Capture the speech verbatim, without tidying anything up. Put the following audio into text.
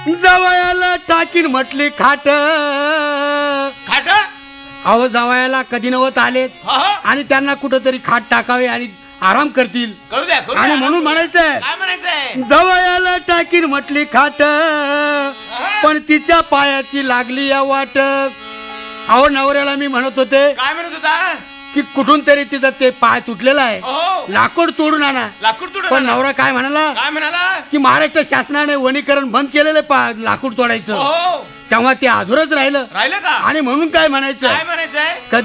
जावयाला टाकीन म्हटली खाट खाट अहो जावयाला कधी नवत आलेत हा, हा. आणि त्यांना कुठंतरी खाट टाकावे आणि आराम करतील करू द्या करू आणि द्या. म्हणून म्हणायचंय काय म्हणायचंय जावयाला टाकीन म्हटली खाट पण तिच्या पायाची लागली या वाट. अहो नवऱ्याला मी म्हणत होते काय म्हणत होता की कुठून तरी तिचा ते पाय तुटलेला आहे हो लाकूड तोडून आणा. लाकूड तुडा पण नवरा काय म्हणाला काय म्हणाला की महाराष्ट्र शासनाने वनीकरण बंद केलेलं पा लाकूड तोडायचं हो तेव्हा ते अधुरच राहिलं राहिलं का आणि म्हणून काय म्हणायचं काय म्हणायचंय कधी